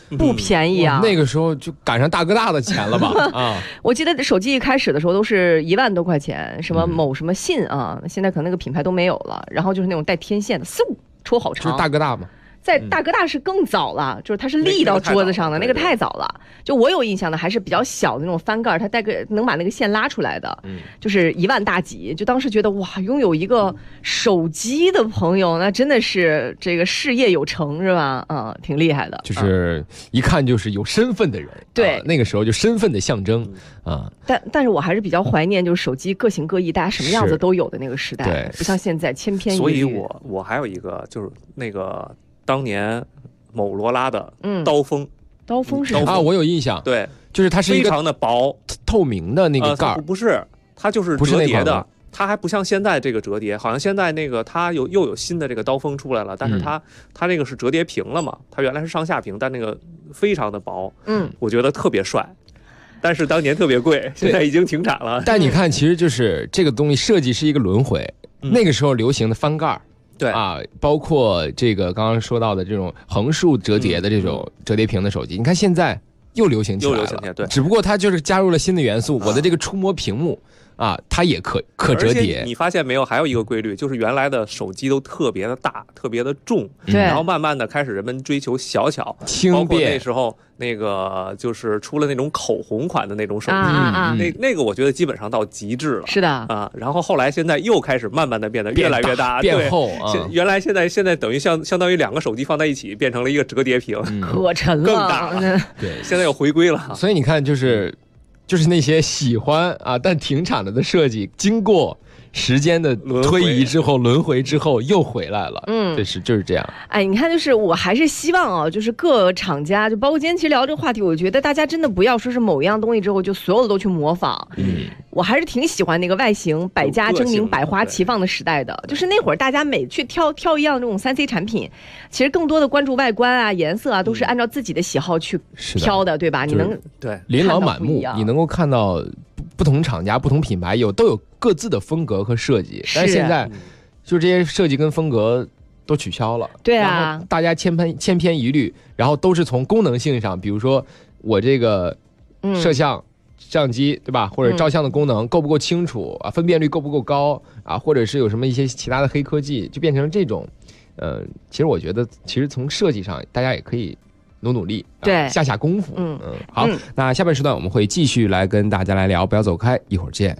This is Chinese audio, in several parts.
不便宜啊。 那个时候就赶上大哥大的钱了吧？啊， 我记得手机一开始的时候都是1万多块钱，什么某什么信啊，现在可能那个品牌都没有了。然后就是那种带天线的，嗖抽好长。 就是大哥大嘛。 在大哥大是更早了，就是它是立到桌子上的，那个太早了。就我有印象的还是比较小的那种翻盖，它带个能把那个线拉出来的，就是1万大几。就当时觉得哇，拥有一个手机的朋友，那真的是这个事业有成是吧？挺厉害的。 就是一看就是有身份的人。 对， 那个时候就身份的象征啊。 但是我还是比较怀念，就是手机各形各异，大家什么样子都有的那个时代， 对， 不像现在千篇一律。 所以我还有一个就是那个。当年某罗拉的刀锋， 刀锋是啊，我有印象， 对， 就是它是一个非常的薄、 透明的那个盖儿， 不是，它就是折叠的，它还不像现在这个折叠，好像现在那个它又有新的这个刀锋出来了，但是它那个是折叠屏了嘛，它原来是上下屏，但那个非常的薄，我觉得特别帅。但是当年特别贵，现在已经停产了。 但你看，其实就是这个东西设计是一个轮回，那个时候流行的翻盖儿。 对啊，包括这个刚刚说到的这种横竖折叠的这种折叠屏的手机，你看现在又流行起来了， 对， 只不过它就是加入了新的元素，我的这个触摸屏幕啊，它也可折叠。 你发现没有？还有一个规律，就是原来的手机都特别的大，特别的重， 对， 然后慢慢的开始人们追求小巧、 轻便。 包括那时候那个就是出了那种口红款的那种手机，那个我觉得基本上到极致了。 是的啊，然后后来现在又开始慢慢的变得越来越大、 变厚。 原来现在等于相当于2个手机放在一起，变成了一个折叠屏， 可沉了， 更大了。 对， 现在又回归了。 所以你看，就是那些喜欢啊但停产了的设计，经过时间的推移之后，轮回之后又回来了。就是这样。 哎，你看，就是我还是希望啊，就是各厂家，就包括今天其实聊这个话题，我觉得大家真的不要说是某一样东西之后就所有的都去模仿。我还是挺喜欢那个外形百家争鸣、百花齐放的时代的。就是那会儿大家每去挑一样这种3C 产品，其实更多的关注外观啊、颜色啊，都是按照自己的喜好去挑的，对吧？你能对琳琅满目，你能够看到不同厂家、不同品牌都有各自的风格和设计，但是现在就这些设计跟风格都取消了。 对啊， 然后大家千篇一律，然后都是从功能性上，比如说我这个摄像机对吧，或者照相的功能够不够清楚啊，分辨率够不够高啊，或者是有什么一些其他的黑科技，就变成这种。其实我觉得，其实从设计上，大家也可以努力， 对， 下功夫。好，那下半时段我们会继续来跟大家来聊，不要走开，一会儿见。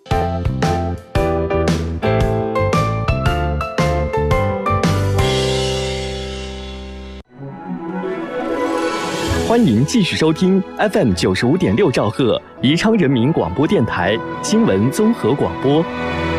欢迎继续收听 FM 95.6兆赫宜昌人民广播电台新闻综合广播。